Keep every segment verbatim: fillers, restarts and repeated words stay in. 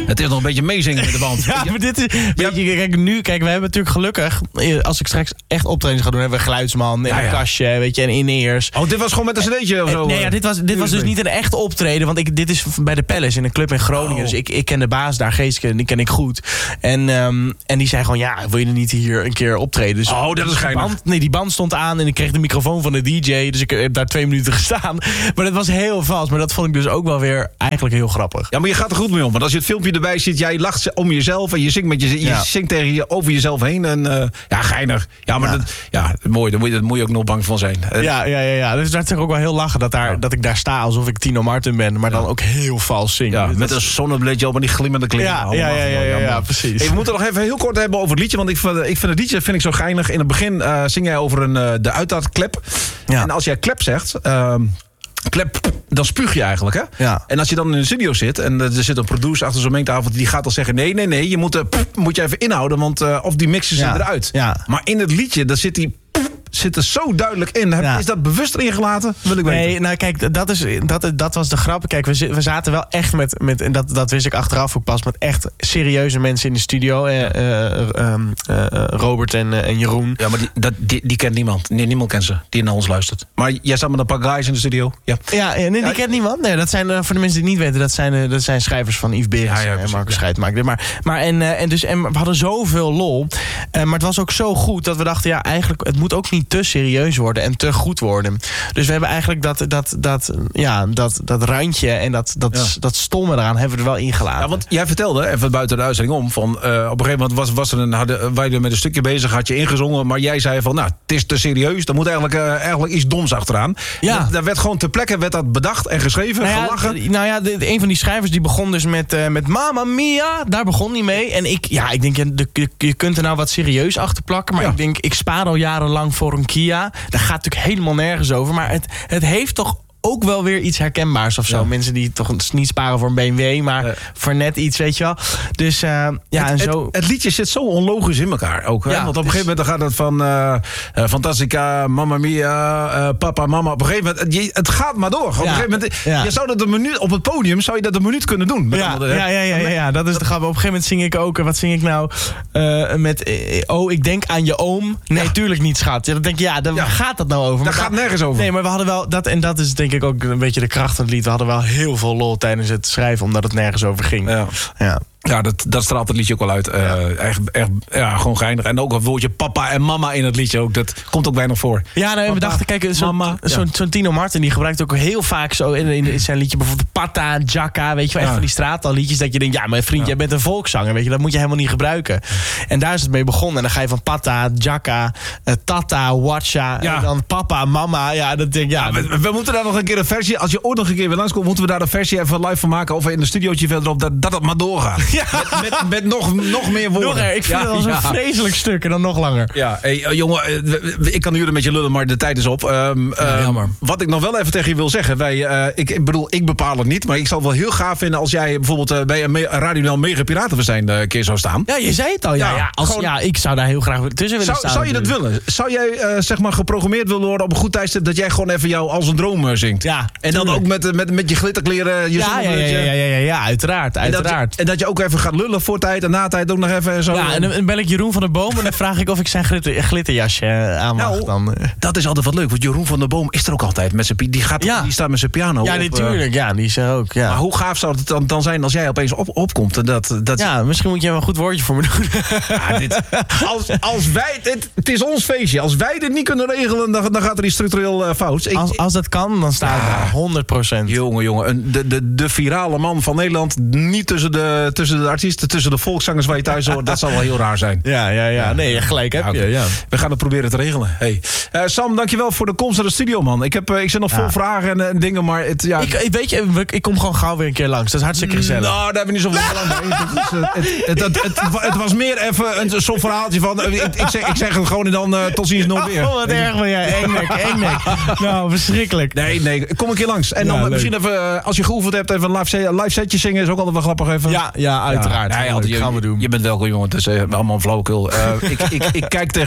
Het is nog een beetje meezingen met de band. Ja, maar dit is... Weet je, kijk, nu, kijk, we hebben natuurlijk gelukkig... Als ik straks echt optredens ga doen, hebben we een geluidsman en ja, ja. een kastje, weet je, en in-ears. Oh, dit was gewoon met een cd'tje of zo? Nee, ja, dit was, dit was dus niet een echt optreden, want ik, dit is bij de Palace in een club in Groningen. Oh. Dus ik, ik ken de baas daar, Geeske, die ken ik goed. En, um, en die zei gewoon, ja, wil je er niet hier een keer optreden? Dus, oh, dat is geinig. Band, nee, die band stond aan en ik kreeg de microfoon van de D J, dus ik heb daar twee minuten gestaan. Maar dat was heel vals, maar dat vond ik dus ook wel weer eigenlijk heel grappig. Ja, maar je gaat er goed mee om, want als je het filmpje erbij ziet, jij lacht om jezelf en je zingt, met je, je ja. zingt tegen je, over jezelf heen. En, uh, ja, geinig. Ja, maar ja. Dat, ja, mooi, daar moet, je, daar moet je ook nog bang van zijn. Ja, ja, ja, ja. Dus dat is ook wel heel lachen dat, daar, ja. dat ik daar sta alsof ik Tino Martin ben, maar dan ja. ook heel vals zing. Ja, met een zonnebleedje op en die glimmende kleren. Ja, ja, ja, ja, ja, ja, precies. Hey, we moeten nog even heel kort hebben over het liedje, want ik vind, ik vind het liedje vind ik zo geinig. In het begin uh, zing jij over een, uh, de uitlaatklep. Ja. En als jij klep zegt... Uh, klep, dan spuug je eigenlijk, hè? Ja. En als je dan in de studio zit en er zit een producer achter zo'n mengtafel, die gaat dan zeggen, nee, nee, nee, je moet, uh, pff, moet je even inhouden, want uh, of die mixen ze ja. eruit. Ja. Maar in het liedje, daar zit die... zit er zo duidelijk in. Ja. Is dat bewust erin gelaten? Wil ik weten. Nee, nou kijk, dat, is, dat, dat was de grap. Kijk, we, we zaten wel echt met, met en dat, dat wist ik achteraf ook pas, met echt serieuze mensen in de studio. Eh, uh, uh, uh, Robert en, uh, en Jeroen. Ja, maar die, dat, die, die kent niemand. Nee, niemand kent ze, die naar ons luistert. Maar jij zat met een paar guys in de studio. Ja, ja, ja nee, die ja, kent niemand. Nee, dat zijn, uh, voor de mensen die het niet weten, dat zijn, uh, dat zijn schrijvers van Yves Berends ja, ja, en Marcus ja. Scheidmaker. Maar, maar en, uh, en, dus, en we hadden zoveel lol. Uh, maar het was ook zo goed dat we dachten, ja, eigenlijk, het moet ook niet te serieus worden en te goed worden. Dus we hebben eigenlijk dat, dat, dat, ja, dat, dat randje en dat, dat, ja. dat stomme eraan hebben we er wel ingelaten. Ja, want jij vertelde, even buiten de uitzending om, van uh, op een gegeven moment was, was er een, hadden, wij er met een stukje bezig, had je ingezongen, maar jij zei van, nou, het is te serieus, er moet eigenlijk, uh, eigenlijk iets doms achteraan. Ja. Dat, daar werd gewoon ter plekke werd dat bedacht en geschreven, nou ja, gelachen. Nou ja, de, de, een van die schrijvers die begon dus met, uh, met Mamma Mia, daar begon hij mee. En ik, ja, ik denk, je, je, je kunt er nou wat serieus achter plakken, maar ja. ik denk, ik spaar al jarenlang voor een Kia. Daar gaat natuurlijk helemaal nergens over, maar het, het heeft toch ook wel weer iets herkenbaars of zo. Ja. Mensen die toch niet sparen voor een B M W, maar uh, voor net iets, weet je wel. Dus uh, ja, het, en zo... Het, het liedje zit zo onlogisch in elkaar ook. Hè? Ja, want op een gegeven moment gaat het van uh, uh, Fantastica, Mamma Mia, uh, Papa, Mama. Op een gegeven moment, je, het gaat maar door. Op ja. een gegeven moment, ja. je zou dat een minuut op het podium, zou je dat een minuut kunnen doen. Met ja, andere, ja, ja, ja, ja, ja, dat is de grap. Op een gegeven moment zing ik ook, wat zing ik nou? Uh, met, uh, oh, ik denk aan je oom. Nee, ja. tuurlijk niet, schat. Ja, dan denk je, ja, daar ja. gaat dat nou over? Daar gaat nergens over. Nee, maar we hadden wel, dat en dat is denk ik ook een beetje de kracht van het lied. We hadden wel heel veel lol tijdens het schrijven, omdat het nergens over ging. Ja. Ja. Ja, dat, dat straalt het liedje ook wel uit. Uh, ja. Echt, echt, ja, gewoon geinig. En ook een woordje papa en mama in het liedje ook. Dat komt ook bijna voor. Ja, nou, we dachten, kijk, zo'n zo, ja. zo Tino Martin, die gebruikt ook heel vaak zo in, in zijn liedje bijvoorbeeld Pata, Jacka, weet je wel, echt ja. van die straatalliedjes, dat je denkt, ja, mijn vriend, ja. jij bent een volkszanger, weet je, dat moet je helemaal niet gebruiken. En daar is het mee begonnen. En dan ga je van Pata, Jacka, uh, Tata, Watcha, ja. en dan papa, mama, ja, dat denk ja. ja we, we moeten daar nog een keer een versie, als je ooit nog een keer weer langskomt, moeten we daar een versie even live van maken, of in de studiootje verderop, dat, dat het maar doorgaat. Ja. Met, met, met nog, nog meer woorden. Nog er, ik vind ja, het al zo'n ja. vreselijk stuk en dan nog langer. Ja, hey, uh, jongen, uh, ik kan nu een beetje lullen, maar de tijd is op. Um, ja, uh, wat ik nog wel even tegen je wil zeggen, wij, uh, ik, ik bedoel, ik bepaal het niet, maar ik zou het wel heel gaaf vinden als jij bijvoorbeeld uh, bij een me- Radio Mega Piratenfestijn uh, een keer zou staan. Ja, je zei het al. Ja, ja, ja, als, gewoon, ja ik zou daar heel graag tussen willen zou, staan. Zou je dat willen? Zou jij uh, zeg maar geprogrammeerd willen worden op een goed tijdstip dat jij gewoon even jou als een droom uh, zingt? Ja, en dan ook met, met, met je glitterkleren, je ja, ja, ja, ja, ja, ja, ja, uiteraard, uiteraard. En dat, je, en dat je ook even gaat lullen voor tijd en na tijd ook nog even en zo. Ja, en dan bel ik Jeroen van der Boom en dan vraag ik of ik zijn glitter, glitterjasje aan mag. Nou, dan. Dat is altijd wat leuk, want Jeroen van der Boom is er ook altijd met zijn die gaat, ja. die staat met zijn piano. Ja, natuurlijk, uh, ja, die is er ook. Ja. Maar hoe gaaf zou het dan, dan zijn als jij opeens op, opkomt en dat, dat. Ja, misschien moet je wel een goed woordje voor me doen. Ja, dit, als, als wij, dit, het is ons feestje. Als wij dit niet kunnen regelen, dan, dan gaat er iets structureel uh, fout. Ik, als, als dat kan, dan staat het ja. honderd procent. Jongen, jongen, een, de, de, de virale man van Nederland, niet tussen de, tussen de artiesten, tussen de volkszangers waar je thuis hoort, dat zal wel heel raar zijn. Ja, ja, ja. Nee, gelijk heb ja, okay. je. Ja. We gaan het proberen te regelen. Hey. Uh, Sam, dankjewel voor de komst naar de studio, man. Ik, heb, uh, ik zit nog ja. vol vragen en, en dingen, maar het, ja. Ik, weet je, ik kom gewoon gauw weer een keer langs. Dat is hartstikke gezellig. Nou, daar hebben we niet zoveel lang mee. Het, is, uh, het, het, het, het, het was meer even een zo'n verhaaltje van, uh, ik, ik, zeg, ik zeg het gewoon en dan uh, tot ziens nog weer. Oh, wat erg van jij. Engnek, engnek. Nou, verschrikkelijk. Nee, nee, kom een keer langs. En dan ja, misschien even, uh, als je geoefend hebt, even een live, live setje zingen is ook altijd wel grappig even. Ja, ja, uiteraard. Ja, ja, ja, gaan we doen. Je bent welkom, jongen. Het is uh, allemaal flauwekul. Uh, ik, ik, ik kijk tegen je op.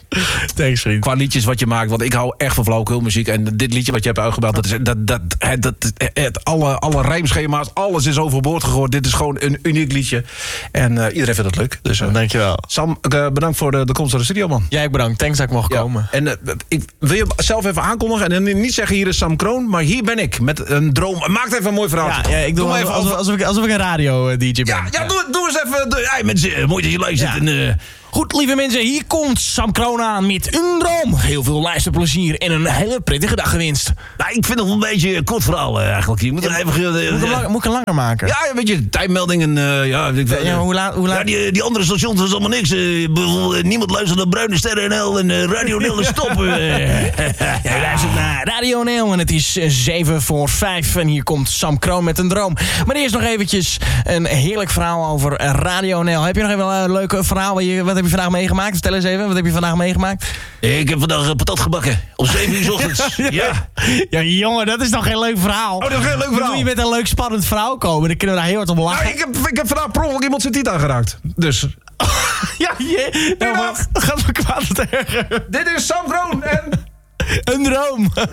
Thanks, vriend. Qua liedjes wat je maakt, want ik hou echt van flauwekulmuziek. En dit liedje wat je hebt uitgebeld, dat is dat, dat, dat, dat, het, alle, alle rijmschema's, alles is overboord gegooid. Dit is gewoon een uniek liedje. En uh, iedereen vindt het leuk. Dus, uh, dankjewel. Sam, uh, bedankt voor de, de komst naar de studio, man. Jij bedankt. Thanks dat ik mocht ja. komen. En uh, ik wil je zelf even aankondigen en niet zeggen hier is Sam Kroon, maar hier ben ik met een droom. Maak even een mooi verhaal. Ja, ja, ik doe, doe even alsof, alsof, ik, alsof ik een radio-D J ben. Ja, ja, ja. Doe, doe eens even. Doe, hey, mensen, mooi dat je luistert. Ja. En, uh, Goed, lieve mensen, hier komt Sam Kroon aan met een droom. Heel veel luisterplezier en een hele prettige dag gewenst. Nou, ik vind het wel een beetje een kort verhaal uh, eigenlijk. Je moet, ja, even, uh, moet, ik lang, moet ik hem langer maken? Ja, een beetje tijdmeldingen. Uh, ja, ik, ja, ja, hoe laat? Hoe laat? Ja, die, die andere stations, dat is allemaal niks. Uh, uh, niemand luistert naar Bruine Sterren N L en uh, Radio N L is stoppen. Uh. Ja, luistert naar Radio N L en het is zeven voor vijf. En hier komt Sam Kroon met een droom. Maar eerst nog eventjes een heerlijk verhaal over Radio N L. Heb je nog even een leuk verhaal? Wat heb je vandaag meegemaakt? Vertel eens even, wat heb je vandaag meegemaakt? Ik heb vandaag uh, patat gebakken. Om zeven uur 's ochtends. Ja. Ja, jongen, dat is toch geen leuk verhaal? Oh, dat is geen leuk verhaal. Dan moet je met een leuk, spannend verhaal komen. Dan kunnen we daar heel hard om lachen. Nou, ik, heb, ik heb vandaag per ongeluk iemand zijn tiet aangeraakt. Dus... ja, je... Nou, gaat me kwaad het erger. Dit is Sam Kroon en... een droom.